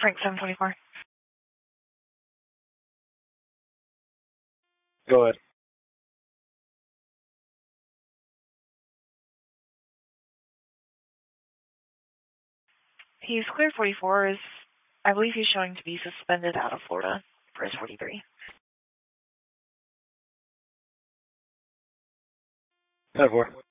Frank 724. Go ahead. He's clear 44. I believe he's showing to be suspended out of Florida for his 43. 10-4.